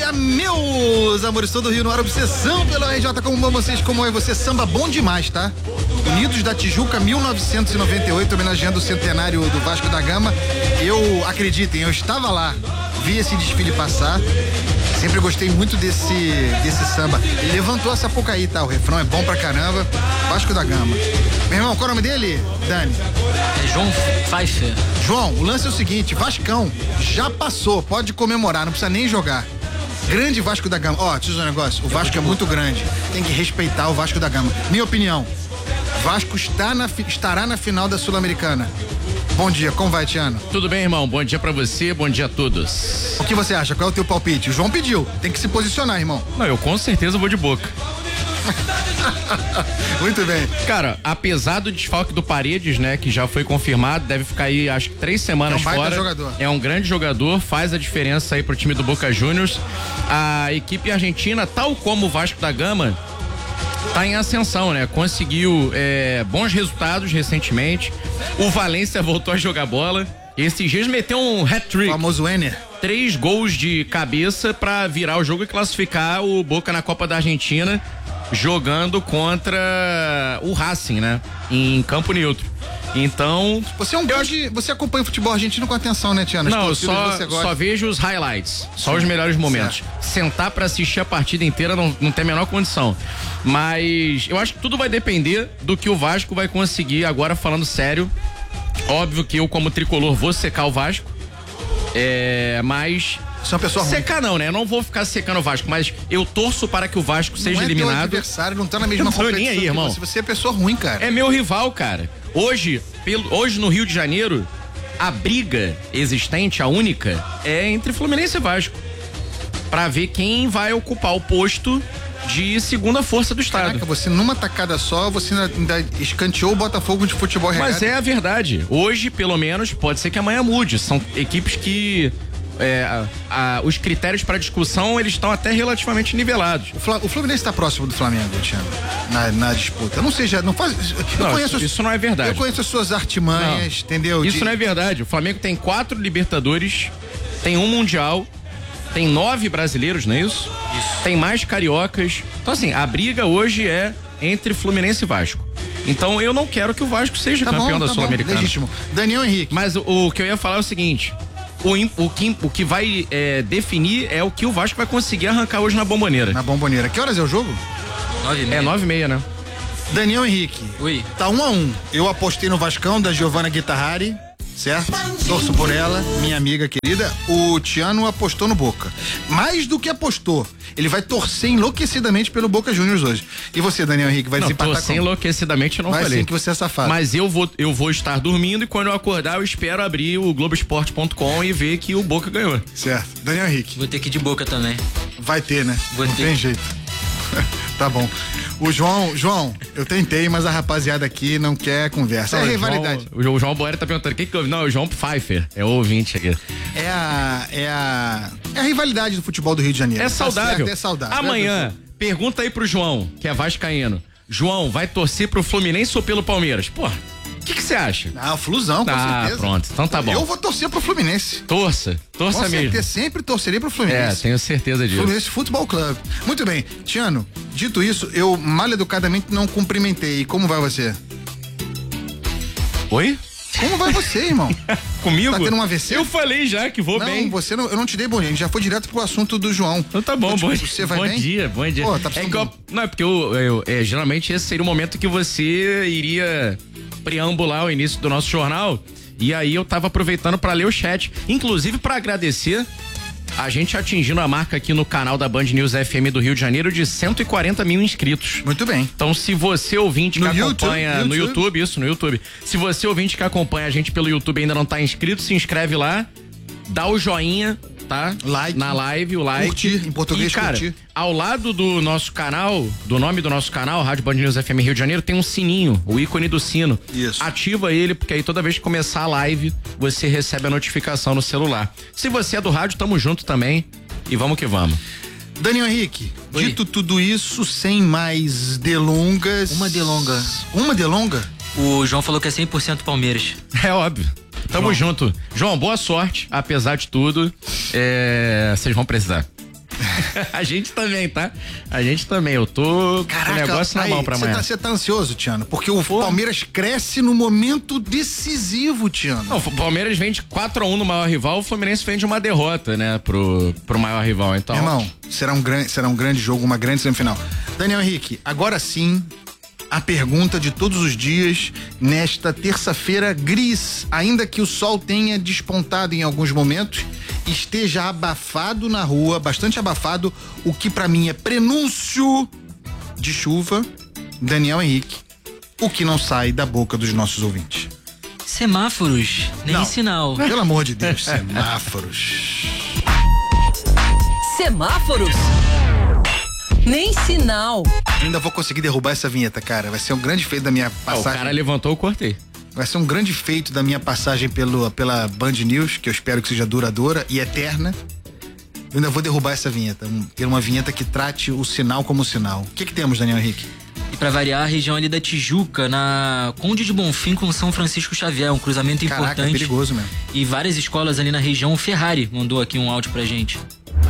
dia, meus amores, todo o Rio no ar, obsessão pelo RJ, como vocês, como é você, samba bom demais, tá? Unidos da Tijuca, 1998, homenageando o centenário do Vasco da Gama. Acreditem, eu estava lá, vi esse desfile passar, sempre gostei muito desse samba. Ele levantou a Sapucaí, tá? O refrão é bom pra caramba, Vasco da Gama. Meu irmão, qual é o nome dele, Dani? É João Pfeiffer. João, o lance é o seguinte, Vascão já passou, pode comemorar, não precisa nem jogar. Grande Vasco da Gama. Ó, deixa eu dizer um negócio, o Vasco é muito grande, tem que respeitar o Vasco da Gama. Minha opinião, Vasco estará na final da Sul-Americana. Bom dia, como vai, Tiano? Tudo bem, irmão? Bom dia pra você, bom dia a todos. O que você acha? Qual é o teu palpite? O João pediu, tem que se posicionar, irmão. Não, eu com certeza vou de Boca. Muito bem. Cara, apesar do desfalque do Paredes, né, que já foi confirmado, deve ficar aí acho que 3 semanas fora. É um baita jogador. É um grande jogador, faz a diferença aí pro time do Boca Juniors. A equipe argentina, tal como o Vasco da Gama, tá em ascensão, né? Conseguiu bons resultados recentemente. O Valência voltou a jogar bola. Esses dias meteu um hat-trick. O famoso Enner. 3 gols de cabeça pra virar o jogo e classificar o Boca na Copa da Argentina, jogando contra o Racing, né? Em campo neutro. Então... Você acompanha o futebol argentino com atenção, né, Tiana? Não, eu só vejo os highlights, só os melhores momentos. Certo. Sentar pra assistir a partida inteira não tem a menor condição. Mas eu acho que tudo vai depender do que o Vasco vai conseguir, agora falando sério. Óbvio que eu, como tricolor, vou secar o Vasco. Mas... Você é uma pessoa ruim. Secar não, né? Eu não vou ficar secando o Vasco, mas eu torço para que o Vasco seja eliminado. Teu adversário, não tá na mesma competição nem aí, irmão. Você é pessoa ruim, cara. É meu rival, cara. Hoje no Rio de Janeiro, a briga existente, a única, é entre Fluminense e Vasco. Pra ver quem vai ocupar o posto de segunda força do estado. Caraca, você numa tacada só, você ainda escanteou o Botafogo de futebol regata. Mas é a verdade. Hoje, pelo menos, pode ser que amanhã mude. São equipes que... os critérios para discussão, eles estão até relativamente nivelados. O Fluminense está próximo do Flamengo, Tiano, na disputa. Eu não sei, isso não é verdade. Eu conheço as suas artimanhas, entendeu? Isso não é verdade. O Flamengo tem 4 Libertadores, tem 1 Mundial, tem 9 brasileiros, não é isso? Isso. Tem mais cariocas. Então, assim, a briga hoje é entre Fluminense e Vasco. Então, eu não quero que o Vasco seja campeão da Sul-Americana. Legítimo. Daniel Henrique. Mas o que eu ia falar é o seguinte... O que vai definir é o que o Vasco vai conseguir arrancar hoje na Bomboneira. Na Bomboneira. Que horas é o jogo? 9h30. É 9h30, né? Daniel Henrique. Oi. Tá 1-1. Eu apostei no Vascão da Giovanna Guitarrari, certo? Torço por ela, minha amiga querida. O Tiano apostou no Boca. Mais do que apostou, ele vai torcer enlouquecidamente pelo Boca Juniors hoje. E você, Daniel Henrique, vai desempatar torcer enlouquecidamente, eu não vai falei. Sim, que você é safado. Mas eu vou estar dormindo e quando eu acordar eu espero abrir o Globoesporte.com e ver que o Boca ganhou. Certo. Daniel Henrique. Vou ter que ir de Boca também. Vai ter, né? Não tem jeito. Tá bom. O João, eu tentei, mas a rapaziada aqui não quer conversa. É rivalidade. O João Boera tá perguntando, quem que houve? Não, é o João Pfeiffer, é o ouvinte aqui. É a rivalidade do futebol do Rio de Janeiro. É saudável. É saudável. Amanhã, pergunta aí pro João, que é vascaíno. João, vai torcer pro Fluminense ou pelo Palmeiras? Pô, o que você acha? Ah, o Flusão, com certeza. Pronto, então tá bom. Eu vou torcer pro Fluminense. Torça mesmo. Sempre torcerei pro Fluminense. Tenho certeza disso. Fluminense Futebol Clube. Muito bem, Tiano, dito isso, eu mal educadamente não cumprimentei. Como vai você? Oi? Como vai você, irmão? Comigo? Tá tendo um AVC? Eu falei já que vou bem. Não, eu não te dei bom dia, a gente já foi direto pro assunto do João. Então tá bom, então, você vai bem? Bom dia. Pô, tá não, é porque geralmente esse seria o momento que você iria preambular o início do nosso jornal, e aí eu tava aproveitando para ler o chat, inclusive para agradecer a gente atingindo a marca aqui no canal da Band News FM do Rio de Janeiro de 140 mil inscritos. Muito bem. Então, se você ouvinte que acompanha no YouTube, isso, no YouTube. Se você ouvinte que acompanha a gente pelo YouTube e ainda não tá inscrito, se inscreve lá, dá o joinha, tá? Like. Na live, o like. Curtir, em português, e, cara, curtir. Ao lado do nosso canal, do nome do nosso canal, Rádio Band News FM Rio de Janeiro, tem um sininho, o ícone do sino. Isso. Ativa ele, porque aí toda vez que começar a live, você recebe a notificação no celular. Se você é do rádio, tamo junto também e vamos que vamos. Daniel Henrique, dito tudo isso, sem mais delongas. Uma delonga. Uma delonga? O João falou que é 100% Palmeiras. É óbvio. Tamo junto. João, boa sorte, apesar de tudo. Vocês vão precisar. A gente também, tá? A gente também. Eu tô com o negócio na mão pra amanhã. Você tá ansioso, Tiano? Porque o Palmeiras cresce no momento decisivo, Tiano. Não, o Palmeiras vem de 4-1 no maior rival, o Fluminense vem de uma derrota, né, pro maior rival. Então, irmão, será um grande jogo, uma grande semifinal. Daniel Henrique, agora sim, a pergunta de todos os dias nesta terça-feira gris, ainda que o sol tenha despontado em alguns momentos, esteja abafado na rua, bastante abafado, o que pra mim é prenúncio de chuva. Daniel Henrique, o que não sai da boca dos nossos ouvintes? Semáforos, nem não, sinal. Pelo amor de Deus, semáforos. Semáforos? Nem sinal. Ainda vou conseguir derrubar essa vinheta, cara. Vai ser um grande feito da minha passagem. O cara levantou, eu cortei. Vai ser um grande feito da minha passagem pela Band News, que eu espero que seja duradoura e eterna. Eu ainda vou derrubar essa vinheta. Ter uma vinheta que trate o sinal como sinal. O que temos, Daniel Henrique? E pra variar, a região ali da Tijuca, na Conde de Bonfim com São Francisco Xavier, um cruzamento importante. É perigoso mesmo. E várias escolas ali na região. Ferrari mandou aqui um áudio pra gente.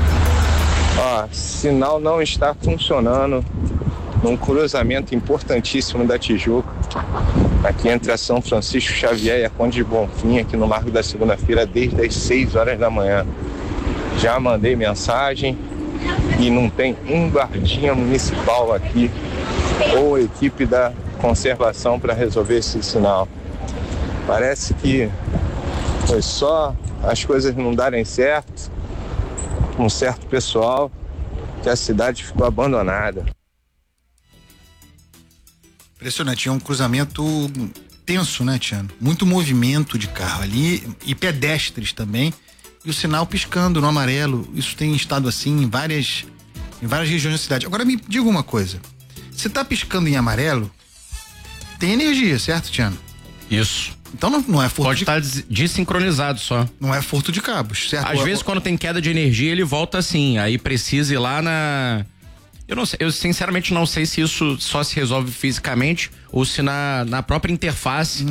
Sinal não está funcionando num cruzamento importantíssimo da Tijuca, aqui entre a São Francisco Xavier e a Conde de Bonfim, aqui no Largo da Segunda-feira, desde as 6 horas da manhã. Já mandei mensagem e não tem um guardinha municipal aqui ou equipe da conservação para resolver esse sinal. Parece que foi só as coisas não darem certo, um certo pessoal, que a cidade ficou abandonada. Impressionante, é um cruzamento tenso, né, Tiano? Muito movimento de carro ali e pedestres também, e o sinal piscando no amarelo. Isso tem estado assim em várias regiões da cidade. Agora me diga uma coisa, você tá piscando em amarelo, tem energia, certo, Tiano? Isso. Então não é furto. Pode estar desincronizado só. Não é furto de cabos, certo? Às vezes quando tem queda de energia ele volta assim, aí precisa ir lá na... Eu não sei, eu sinceramente não sei se isso só se resolve fisicamente ou se na própria interface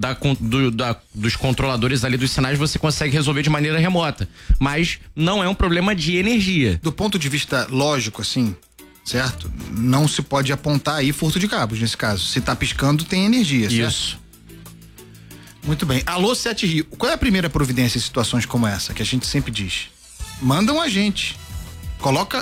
dos controladores ali dos sinais você consegue resolver de maneira remota. Mas não é um problema de energia. Do ponto de vista lógico, assim, certo? Não se pode apontar aí furto de cabos nesse caso. Se tá piscando, tem energia, certo? Isso. Muito bem. Alô, 7 Rio. Qual é a primeira providência em situações como essa, que a gente sempre diz? Manda um agente. Coloca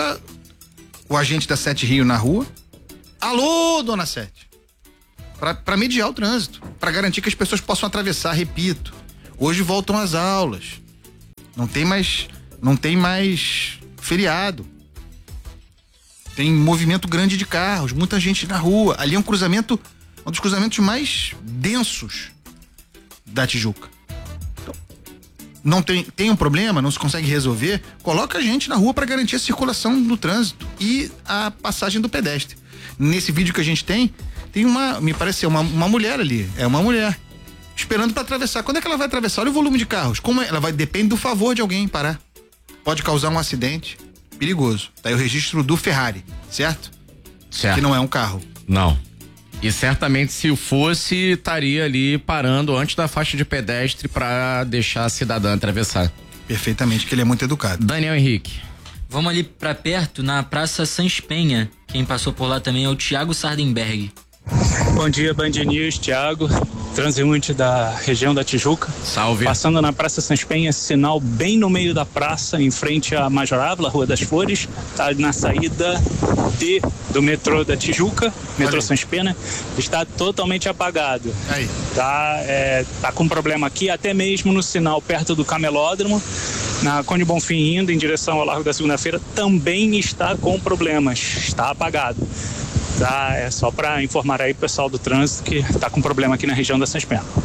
o agente da 7 Rio na rua. Alô, dona 7. Pra mediar o trânsito. Pra garantir que as pessoas possam atravessar, repito. Hoje voltam as aulas. Não tem mais feriado. Tem movimento grande de carros, muita gente na rua. Ali é um dos cruzamentos mais densos da Tijuca. Então, não tem um problema, não se consegue resolver, coloca a gente na rua para garantir a circulação do trânsito e a passagem do pedestre. Nesse vídeo que a gente tem me parece ser uma mulher ali, é uma mulher esperando para atravessar. Quando é que ela vai atravessar? Olha o volume de carros, depende do favor de alguém parar. Pode causar um acidente perigoso. Tá aí o registro do Ferrari, certo? Certo. Que não é um carro. Não. E certamente se fosse, estaria ali parando antes da faixa de pedestre para deixar a cidadã atravessar. Perfeitamente, que ele é muito educado. Daniel Henrique. Vamos ali pra perto, na Praça Sans Penha. Quem passou por lá também é o Thiago Sardenberg. Bom dia, Band News, Thiago, transeunte da região da Tijuca. Salve. Passando na Praça Sans Penha, sinal bem no meio da praça, em frente à Major Ávila, Rua das Flores, tá na saída do metrô da Tijuca, metrô Sans Penha, está totalmente apagado. Aí. Tá com problema aqui, até mesmo no sinal perto do Camelódromo, na Conde Bonfim indo em direção ao Largo da Segunda-feira, também está com problemas, está apagado. Tá, é só para informar aí o pessoal do trânsito que tá com problema aqui na região da Sans Pena.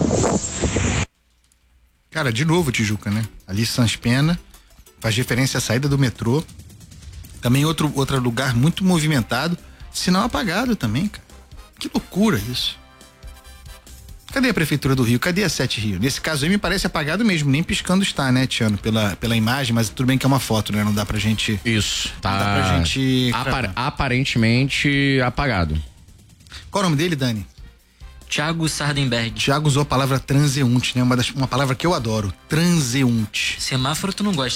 Cara, de novo Tijuca, né? Ali Sans Pena, faz referência à saída do metrô. Também outro lugar muito movimentado, sinal apagado também, cara. Que loucura isso. Cadê a Prefeitura do Rio? Cadê a 7 Rio? Nesse caso aí me parece apagado mesmo, nem piscando está, né, Tiano? Pela imagem, mas tudo bem que é uma foto, né? Não dá pra gente... Isso, tá. Não dá pra gente... aparentemente apagado. Qual é o nome dele, Dani? Thiago Sardenberg. Thiago usou a palavra transeunte, né? Uma palavra que eu adoro, transeunte. Semáforo tu não gosta, né?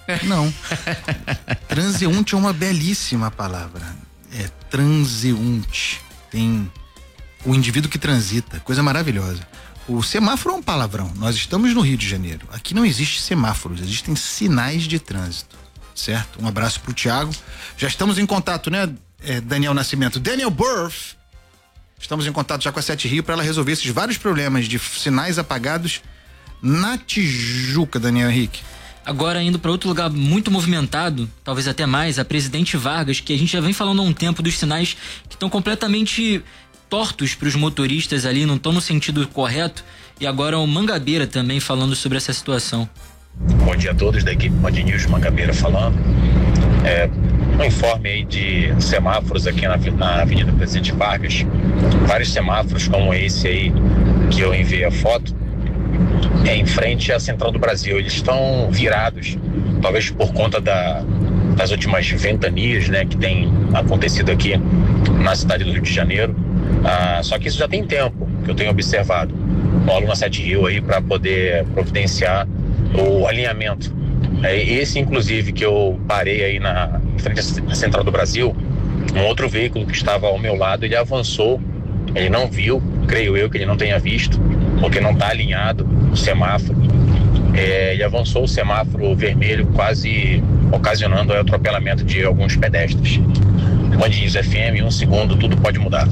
Não. Transeunte é uma belíssima palavra. É transeunte. Tem o indivíduo que transita, coisa maravilhosa. O semáforo é um palavrão. Nós estamos no Rio de Janeiro. Aqui não existe semáforos, existem sinais de trânsito, certo? Um abraço pro Thiago. Já estamos em contato, né, Daniel Nascimento? Daniel Burff. Estamos em contato já com a Sete Rio para ela resolver esses vários problemas de sinais apagados na Tijuca, Daniel Henrique. Agora indo para outro lugar muito movimentado, talvez até mais, a Presidente Vargas, que a gente já vem falando há um tempo dos sinais que estão completamente tortos para os motoristas ali, não estão no sentido correto, e agora o Mangabeira também falando sobre essa situação. Bom dia a todos da equipe Band News, Mangabeira falando. Um informe aí de semáforos aqui na Avenida Presidente Vargas, vários semáforos como esse aí que eu enviei a foto, em frente à Central do Brasil. Eles estão virados, talvez por conta das últimas ventanias, né, que tem acontecido aqui na cidade do Rio de Janeiro. Só que isso já tem tempo que eu tenho observado. Rolo na Sete Rio aí para poder providenciar o alinhamento. Esse, inclusive, que eu parei aí em frente à Central do Brasil, um outro veículo que estava ao meu lado, ele avançou, ele não viu, creio eu que ele não tenha visto, porque não está alinhado o semáforo. Ele avançou o semáforo vermelho, quase ocasionando o atropelamento de alguns pedestres. Band News FM, 1 segundo, tudo pode mudar.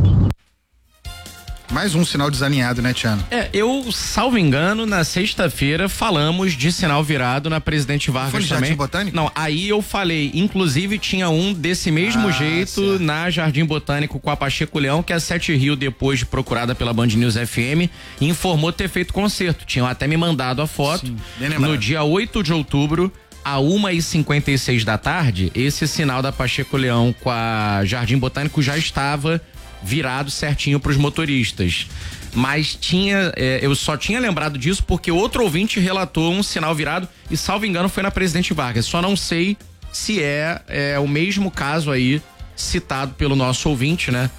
Mais um sinal desalinhado, né, Tiano? Eu, salvo engano, na sexta-feira falamos de sinal virado na Presidente Vargas foi no também. Jardim Botânico? Não, aí eu falei, inclusive tinha um desse mesmo jeito certo. Na Jardim Botânico com a Pacheco Leão, que a Sete Rio, depois de procurada pela Band News FM, informou ter feito conserto. Tinham até me mandado a foto. Sim, no dia 8 de outubro, a 1h56 da tarde, esse sinal da Pacheco Leão com a Jardim Botânico já estava virado certinho para os motoristas, mas eu só tinha lembrado disso porque outro ouvinte relatou um sinal virado e, salvo engano, foi na Presidente Vargas. Só não sei se é o mesmo caso aí citado pelo nosso ouvinte, né?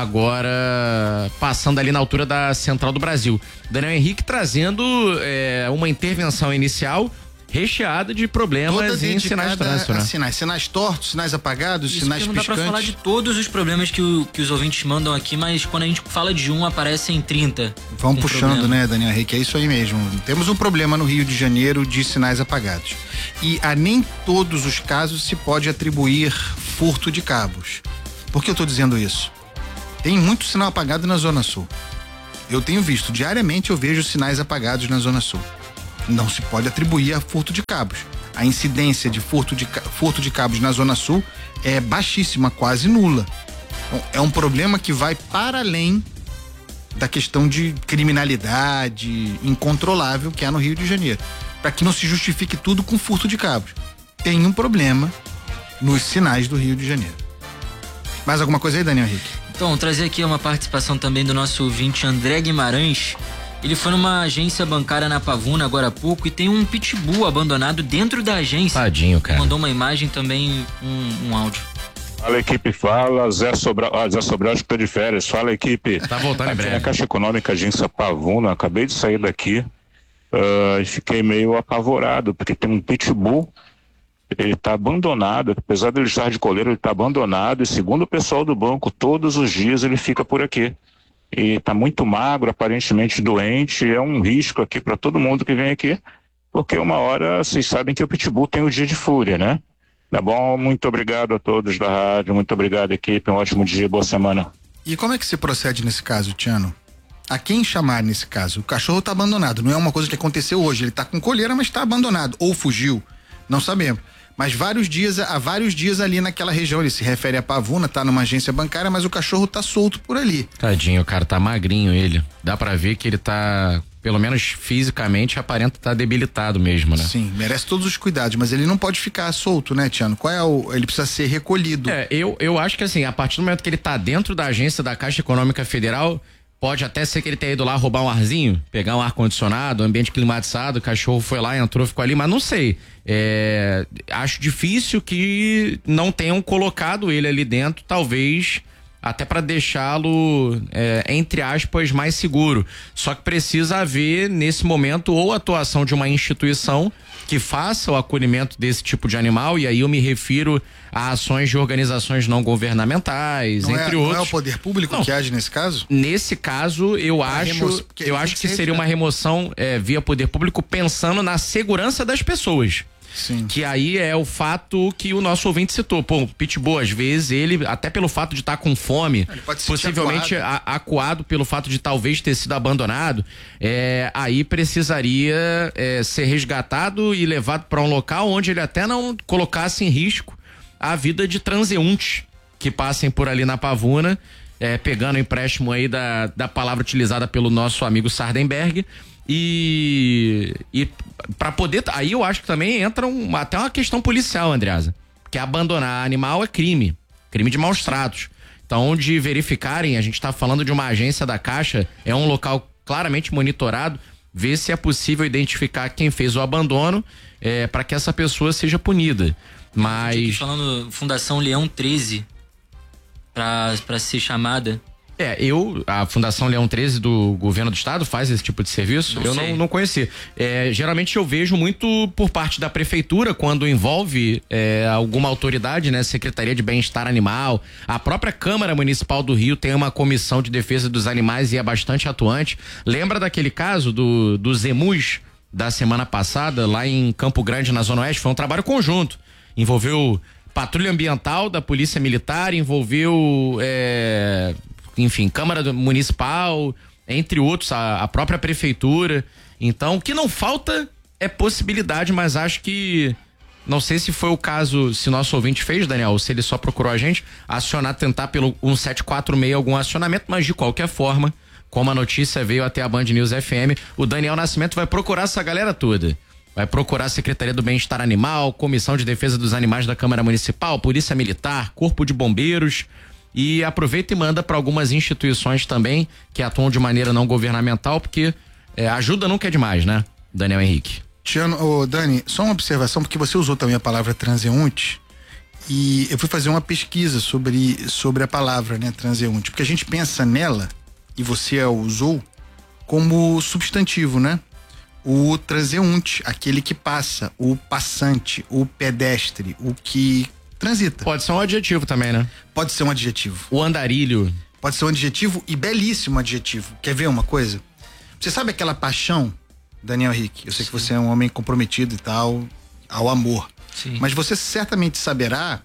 Agora passando ali na altura da Central do Brasil. Daniel Henrique trazendo uma intervenção inicial recheada de problemas em sinais de trânsito, né? Sinais tortos, sinais apagados, isso sinais não piscantes. Não dá pra falar de todos os problemas que os ouvintes mandam aqui, mas quando a gente fala de um, aparecem 30. Vão puxando, né, Daniel Henrique? É isso aí mesmo. Temos um problema no Rio de Janeiro de sinais apagados. E a nem todos os casos se pode atribuir furto de cabos. Por que eu tô dizendo isso? Tem muito sinal apagado na Zona Sul. Eu tenho visto, diariamente eu vejo sinais apagados na Zona Sul. Não se pode atribuir a furto de cabos. A incidência de furto de cabos na Zona Sul é baixíssima, quase nula. Então, é um problema que vai para além da questão de criminalidade incontrolável que há no Rio de Janeiro. Para que não se justifique tudo com furto de cabos. Tem um problema nos sinais do Rio de Janeiro. Mais alguma coisa aí, Daniel Henrique? Então, trazer aqui uma participação também do nosso ouvinte André Guimarães. Ele foi numa agência bancária na Pavuna agora há pouco e tem um pitbull abandonado dentro da agência. Tadinho, cara. Mandou uma imagem também, um áudio. Fala, equipe, fala, Zé Sobral, acho que tá de férias. Fala, equipe. Tá voltando em breve. Na Caixa Econômica, agência Pavuna, acabei de sair daqui e fiquei meio apavorado, porque tem um pitbull, ele tá abandonado, apesar de ele estar de coleira, ele tá abandonado, e segundo o pessoal do banco, todos os dias ele fica por aqui. E tá muito magro, aparentemente doente, é um risco aqui para todo mundo que vem aqui, porque uma hora vocês sabem que o pitbull tem o dia de fúria, né? Tá bom? Muito obrigado a todos da rádio, muito obrigado, equipe, um ótimo dia, boa semana. E como é que se procede nesse caso, Tiano? A quem chamar nesse caso? O cachorro tá abandonado, não é uma coisa que aconteceu hoje, ele tá com coleira, mas tá abandonado, ou fugiu, não sabemos. Mas há vários dias ali naquela região, ele se refere a Pavuna, tá numa agência bancária, mas o cachorro tá solto por ali. Tadinho, cara, tá magrinho ele. Dá pra ver que ele tá, pelo menos fisicamente, aparenta estar debilitado mesmo, né? Sim, merece todos os cuidados, mas ele não pode ficar solto, né, Tiano? Ele precisa ser recolhido. Eu acho que assim, a partir do momento que ele tá dentro da agência da Caixa Econômica Federal, pode até ser que ele tenha ido lá roubar um arzinho, pegar um ar-condicionado, ambiente climatizado, o cachorro foi lá, entrou, ficou ali, mas não sei. Acho difícil que não tenham colocado ele ali dentro, talvez até para deixá-lo, entre aspas, mais seguro. Só que precisa haver, nesse momento, ou a atuação de uma instituição que faça o acolhimento desse tipo de animal, e aí eu me refiro a ações de organizações não governamentais, entre outros. Não é o poder público que age nesse caso? Nesse caso, eu acho que seria uma remoção via poder público, pensando na segurança das pessoas. Sim. Que aí é o fato que o nosso ouvinte citou. Pô, o Pitbull, às vezes, ele, até pelo fato de estar com fome, possivelmente acuado pelo fato de talvez ter sido abandonado, aí precisaria ser resgatado e levado para um local onde ele até não colocasse em risco a vida de transeuntes que passem por ali na Pavuna, pegando o empréstimo aí da palavra utilizada pelo nosso amigo Sardenberg. E para poder, aí eu acho que também entra até uma questão policial, Andreasa, que abandonar animal é crime de maus tratos. Então, de verificarem, a gente tá falando de uma agência da Caixa, é um local claramente monitorado, ver se é possível identificar quem fez o abandono, para que essa pessoa seja punida. Mas falando Fundação Leão 13 para ser chamada. A Fundação Leão 13 do governo do estado faz esse tipo de serviço? Não conheci. Geralmente eu vejo muito por parte da prefeitura, quando envolve alguma autoridade, né? Secretaria de Bem-Estar Animal. A própria Câmara Municipal do Rio tem uma comissão de defesa dos animais e é bastante atuante. Lembra daquele caso dos emus da semana passada, lá em Campo Grande, na Zona Oeste? Foi um trabalho conjunto. Envolveu patrulha ambiental da Polícia Militar, envolveu enfim, Câmara Municipal, entre outros, a própria Prefeitura. Então, o que não falta é possibilidade, mas acho que, não sei se foi o caso, se nosso ouvinte fez, Daniel, ou se ele só procurou a gente, tentar pelo 1746 algum acionamento, mas de qualquer forma, como a notícia veio até a Band News FM, o Daniel Nascimento vai procurar essa galera toda. Vai procurar a Secretaria do Bem-Estar Animal, Comissão de Defesa dos Animais da Câmara Municipal, Polícia Militar, Corpo de Bombeiros. E aproveita e manda para algumas instituições também que atuam de maneira não governamental, porque ajuda nunca é demais, né, Daniel Henrique? Dani, só uma observação, porque você usou também a palavra transeunte, e eu fui fazer uma pesquisa sobre a palavra, né, transeunte, porque a gente pensa nela, e você a usou como substantivo, né? O transeunte, aquele que passa, o passante, o pedestre, o que transita. Pode ser um adjetivo também, né? Pode ser um adjetivo. O andarilho. Pode ser um adjetivo e belíssimo adjetivo. Quer ver uma coisa? Você sabe aquela paixão, Daniel Henrique? Eu sei que você é um homem comprometido e tal, ao amor. Sim. Mas você certamente saberá,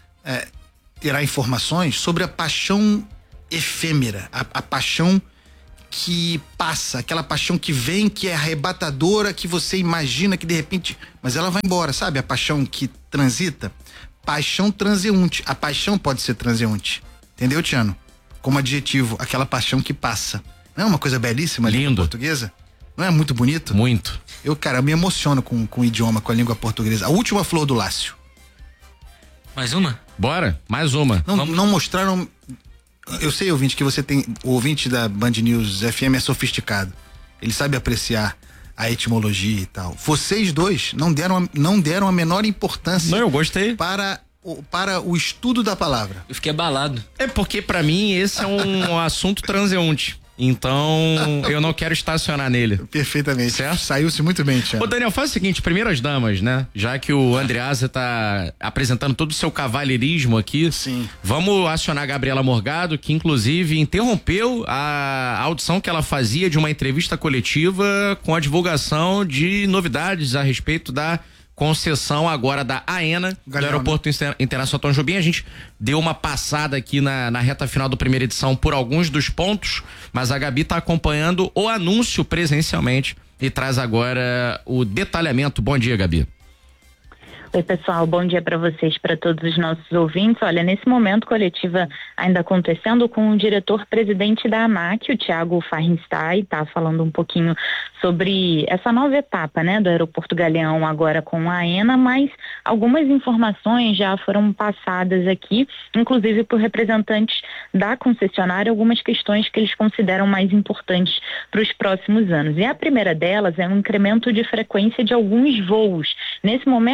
terá informações sobre a paixão efêmera, a paixão que passa, aquela paixão que vem, que é arrebatadora, que você imagina que de repente, mas ela vai embora, sabe? A paixão que transita. Paixão transeunte. A paixão pode ser transeunte. Entendeu, Tiano? Como adjetivo, aquela paixão que passa. Não é uma coisa belíssima a língua portuguesa? Não é muito bonito? Muito. Eu me emociono com o idioma, com a língua portuguesa. A última flor do Lácio. Mais uma? Bora, mais uma. Não mostraram. Eu sei, ouvinte, que você tem. O ouvinte da Band News FM é sofisticado. Ele sabe apreciar a etimologia e tal. Vocês dois não deram a menor importância. Não, eu gostei. Para o estudo da palavra. Eu fiquei abalado. É porque pra mim esse é um assunto transeunte. Então, eu não quero estacionar nele. Perfeitamente. Certo? Saiu-se muito bem, Tiago. Ô, Daniel, faz o seguinte, primeiro as damas, né? Já que o Andreasa tá apresentando todo o seu cavalheirismo aqui. Sim. Vamos acionar a Gabriela Morgado, que inclusive interrompeu a audição que ela fazia de uma entrevista coletiva com a divulgação de novidades a respeito da concessão agora da AENA, do Aeroporto Internacional Tom Jobim. A gente deu uma passada aqui na reta final da primeira edição por alguns dos pontos, mas a Gabi está acompanhando o anúncio presencialmente e traz agora o detalhamento. Bom dia, Gabi. Oi, pessoal, bom dia para vocês, para todos os nossos ouvintes. Olha, nesse momento, coletiva ainda acontecendo com o diretor-presidente da ANAC, o Thiago Farrinstein, tá falando um pouquinho sobre essa nova etapa, né, do Aeroporto Galeão agora com a AENA, mas algumas informações já foram passadas aqui, inclusive por representantes da concessionária, algumas questões que eles consideram mais importantes para os próximos anos. E a primeira delas é um incremento de frequência de alguns voos. Nesse momento, Galeão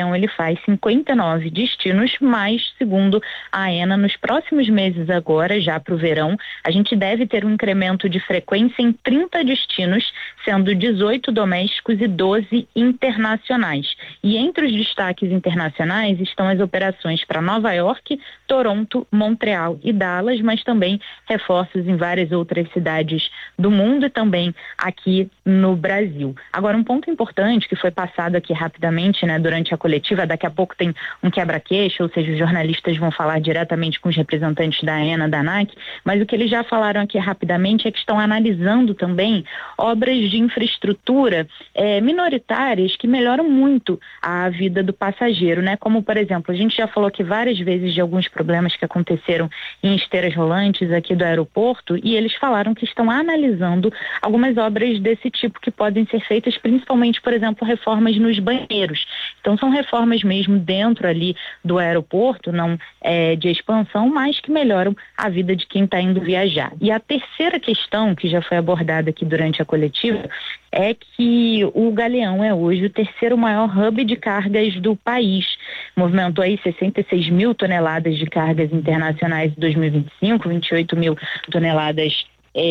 Galeão ele faz 59 destinos, mas, segundo a AENA, nos próximos meses agora, já para o verão, a gente deve ter um incremento de frequência em 30 destinos, sendo 18 domésticos e 12 internacionais. E entre os destaques internacionais estão as operações para Nova York, Toronto, Montreal e Dallas, mas também reforços em várias outras cidades do mundo e também aqui no Brasil. Agora, um ponto importante que foi passado aqui rapidamente, né, durante a coletiva, daqui a pouco tem um quebra-queixo, ou seja, os jornalistas vão falar diretamente com os representantes da AENA, da ANAC, mas o que eles já falaram aqui rapidamente é que estão analisando também obras de infraestrutura minoritárias que melhoram muito a vida do passageiro, né? Como, por exemplo, a gente já falou aqui várias vezes de alguns problemas que aconteceram em esteiras rolantes aqui do aeroporto, e eles falaram que estão analisando algumas obras desse tipo que podem ser feitas, principalmente, por exemplo, reformas nos banheiros. Então, são reformas mesmo dentro ali do aeroporto, não de expansão, mas que melhoram a vida de quem está indo viajar. E a terceira questão, que já foi abordada aqui durante a coletiva, é que o Galeão é hoje o terceiro maior hub de cargas do país. Movimentou aí 66 mil toneladas de cargas internacionais em 2025, 28 mil toneladas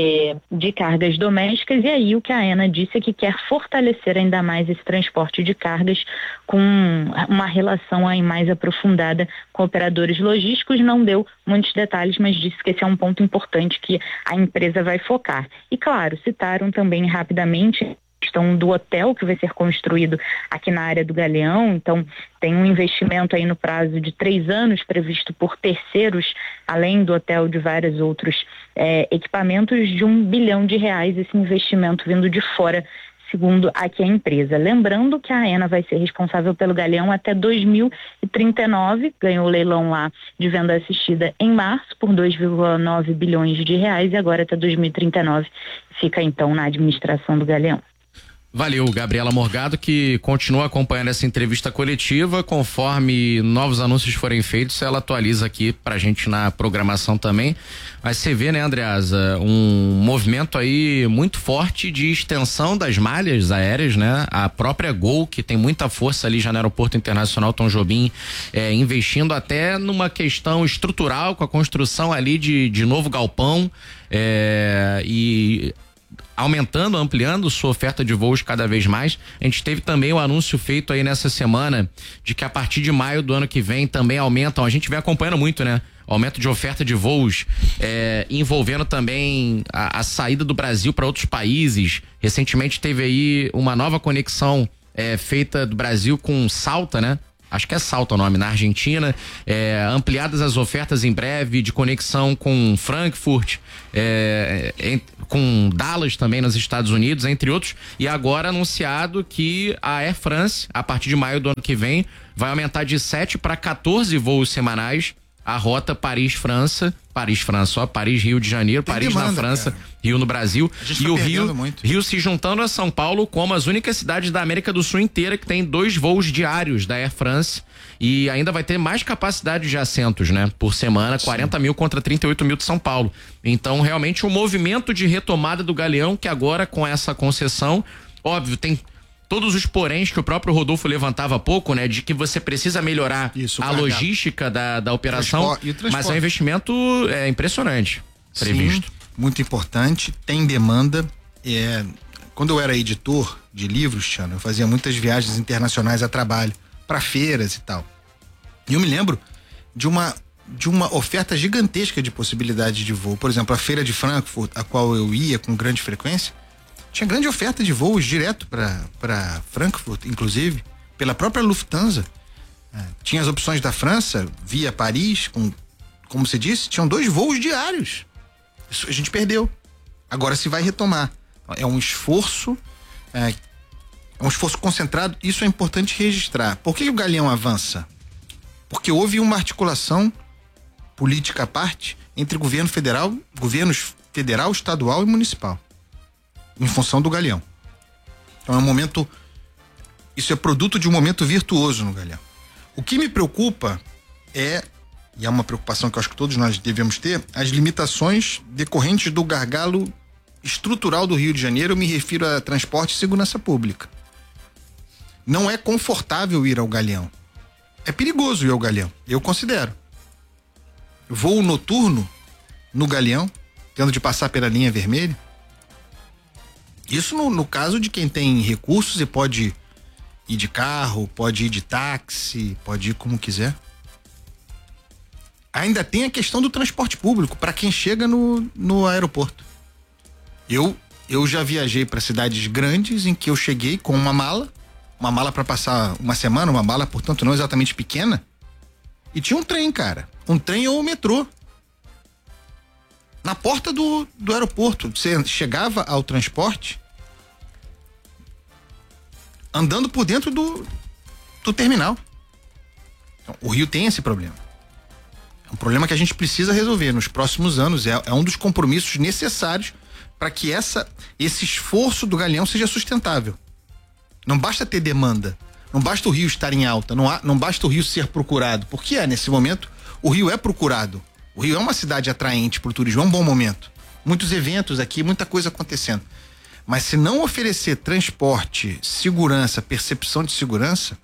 de cargas domésticas, e aí o que a AENA disse é que quer fortalecer ainda mais esse transporte de cargas com uma relação aí mais aprofundada com operadores logísticos. Não deu muitos detalhes, mas disse que esse é um ponto importante que a empresa vai focar. E claro, citaram também rapidamente questão do hotel que vai ser construído aqui na área do Galeão. Então tem um investimento aí no prazo de 3 anos previsto por terceiros, além do hotel, de vários outros equipamentos, de R$1 bilhão, esse investimento vindo de fora, segundo aqui a empresa. Lembrando que a AENA vai ser responsável pelo Galeão até 2039, ganhou o leilão lá de venda assistida em março por R$2,9 bilhões, e agora até 2039 fica então na administração do Galeão. Valeu, Gabriela Morgado, que continua acompanhando essa entrevista coletiva. Conforme novos anúncios forem feitos, ela atualiza aqui pra gente na programação também. Mas você vê, né, Andreasa, um movimento aí muito forte de extensão das malhas aéreas, né? A própria Gol, que tem muita força ali já no Aeroporto Internacional Tom Jobim, investindo até numa questão estrutural, com a construção ali de novo galpão, e aumentando, ampliando sua oferta de voos cada vez mais. A gente teve também o anúncio feito aí nessa semana de que a partir de maio do ano que vem também aumentam, a gente vem acompanhando muito, né? Aumento de oferta de voos, envolvendo também a saída do Brasil para outros países. Recentemente teve aí uma nova conexão feita do Brasil com Salta, né? Acho que é Salta o nome, na Argentina. Ampliadas as ofertas em breve de conexão com Frankfurt, com Dallas também nos Estados Unidos, entre outros. E agora anunciado que a Air France, a partir de maio do ano que vem, vai aumentar de 7 para 14 voos semanais a rota Paris-França, Paris-Rio de Janeiro, tem Paris demanda, na França, cara. Rio no Brasil, e o Rio se juntando a São Paulo como as únicas cidades da América do Sul inteira que tem 2 voos diários da Air France, e ainda vai ter mais capacidade de assentos, né, por semana. Sim. 40 mil contra 38 mil de São Paulo. Então, realmente, um movimento de retomada do Galeão, que agora com essa concessão, óbvio, tem todos os poréns que o próprio Rodolfo levantava há pouco, né? De que você precisa melhorar a logística da operação, mas é um investimento impressionante previsto. Sim, muito importante, tem demanda. Quando eu era editor de livros, Tiano, eu fazia muitas viagens internacionais a trabalho, para feiras e tal. E eu me lembro de uma oferta gigantesca de possibilidades de voo. Por exemplo, a feira de Frankfurt, a qual eu ia com grande frequência, tinha grande oferta de voos direto para Frankfurt, inclusive, pela própria Lufthansa. Tinha as opções da França, via Paris, como se disse, tinham 2 voos diários. Isso a gente perdeu. Agora se vai retomar. É um esforço concentrado, isso é importante registrar. Por que o Galeão avança? Porque houve uma articulação política à parte entre governos federal, estadual e municipal, em função do Galeão. Então isso é produto de um momento virtuoso no Galeão. O que me preocupa e é uma preocupação que eu acho que todos nós devemos ter, as limitações decorrentes do gargalo estrutural do Rio de Janeiro. Eu me refiro a transporte e segurança pública. Não é confortável ir ao Galeão. É perigoso ir ao Galeão, eu considero. Voo noturno no Galeão, tendo de passar pela linha vermelha. Isso no caso de quem tem recursos e pode ir de carro, pode ir de táxi, pode ir como quiser. Ainda tem a questão do transporte público para quem chega no aeroporto. Eu já viajei para cidades grandes em que eu cheguei com uma mala para passar uma semana, uma mala, portanto, não exatamente pequena, e tinha um trem, cara. Um trem ou um metrô. Na porta do aeroporto. Você chegava ao transporte andando por dentro do terminal. Então, o Rio tem esse problema. É um problema que a gente precisa resolver nos próximos anos. É um dos compromissos necessários para que esse esforço do Galeão seja sustentável. Não basta ter demanda, não basta o Rio estar em alta, não basta o Rio ser procurado, porque nesse momento o Rio é procurado. O Rio é uma cidade atraente para o turismo, é um bom momento. Muitos eventos aqui, muita coisa acontecendo. Mas se não oferecer transporte, segurança, percepção de segurança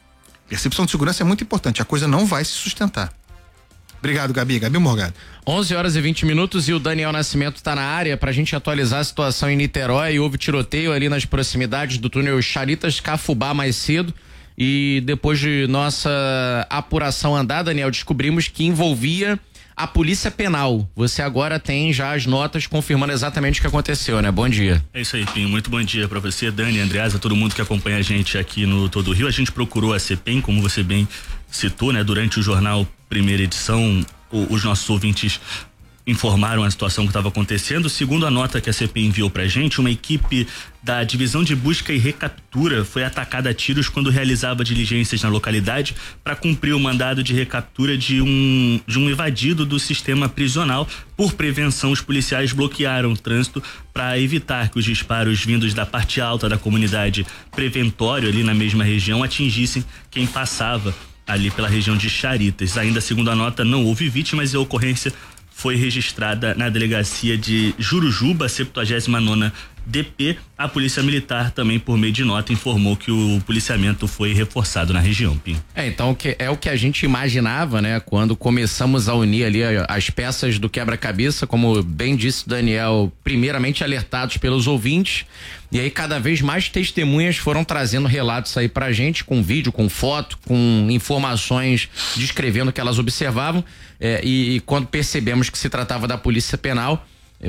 é muito importante, a coisa não vai se sustentar. Obrigado, Gabi Morgado. 11h20 e o Daniel Nascimento está na área pra gente atualizar a situação em Niterói. Houve tiroteio ali nas proximidades do túnel Charitas-Cafubá mais cedo e depois de nossa apuração andar, Daniel, descobrimos que envolvia a Polícia Penal. Você agora tem já as notas confirmando exatamente o que aconteceu, né? Bom dia. É isso aí, Pinho. Muito bom dia pra você, Dani, Andreasa, todo mundo que acompanha a gente aqui no Todo Rio. A gente procurou a CPEM, como você bem citou, né? Durante o jornal Primeira Edição, os nossos ouvintes informaram a situação que estava acontecendo. Segundo a nota que a CPI enviou pra gente, uma equipe da Divisão de Busca e Recaptura foi atacada a tiros quando realizava diligências na localidade para cumprir o mandado de recaptura de um evadido do sistema prisional. Por prevenção, os policiais bloquearam o trânsito para evitar que os disparos vindos da parte alta da comunidade Preventório, ali na mesma região, atingissem quem passava ali pela região de Charitas. Ainda segundo a nota, não houve vítimas e a ocorrência foi registrada na delegacia de Jurujuba, 79ª DP. A Polícia Militar também, por meio de nota, informou que o policiamento foi reforçado na região, Pinho. Então é o que a gente imaginava, né? Quando começamos a unir ali as peças do quebra-cabeça, como bem disse o Daniel, primeiramente alertados pelos ouvintes, e aí cada vez mais testemunhas foram trazendo relatos aí pra gente, com vídeo, com foto, com informações descrevendo o que elas observavam, e quando percebemos que se tratava da Polícia Penal,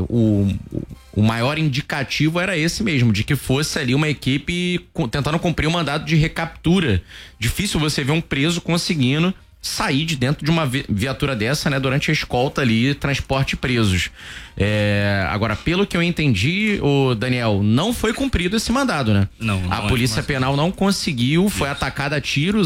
o maior indicativo era esse mesmo, de que fosse ali uma equipe tentando cumprir o mandado de recaptura. Difícil você ver um preso conseguindo sair de dentro de uma viatura dessa, né, durante a escolta ali, transporte presos. Agora, pelo que eu entendi, o Daniel, não foi cumprido esse mandado, né? Não. A Polícia Penal não conseguiu, foi atacada a tiros.